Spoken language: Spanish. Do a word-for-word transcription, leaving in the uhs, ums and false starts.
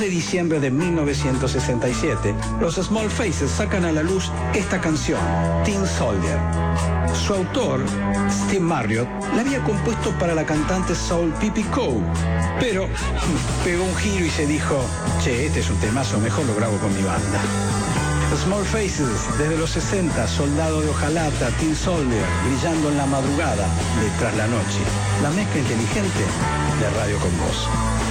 de diciembre de mil novecientos sesenta y siete, los Small Faces sacan a la luz esta canción, Tin Soldier. Su autor, Steve Marriott, la había compuesto para la cantante soul Pippi Cole, pero pegó un giro y se dijo, che, este es un temazo, mejor lo grabo con mi banda. Small Faces, desde los sesenta, Soldado de Hojalata, Tin Soldier, brillando en la madrugada, de Tras la Noche, la mezcla inteligente de Radio Con Vos.